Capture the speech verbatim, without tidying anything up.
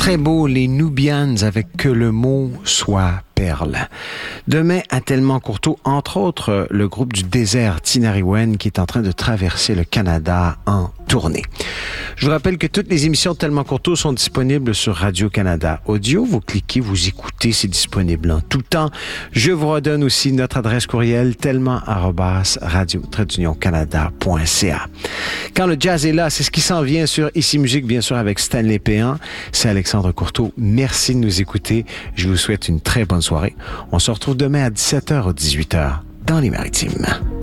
Très beau, les Nubians avec Que le mot soit perle. Demain, à Tellement Courteau, entre autres, le groupe du désert Tinariwen qui est en train de traverser le Canada en tournée. Je vous rappelle que toutes les émissions de Tellement Courteau sont disponibles sur Radio-Canada Audio. Vous cliquez, vous écoutez, c'est disponible en tout temps. Je vous redonne aussi notre adresse courriel tellement arobase radio tiret union canada point c a. Quand le jazz est là, c'est ce qui s'en vient sur Ici Musique, bien sûr, avec Stanley Péan. C'est Alexandre Courteau. Merci de nous écouter. Je vous souhaite une très bonne soirée. On se retrouve demain à dix-sept heures ou dix-huit heures dans les Maritimes.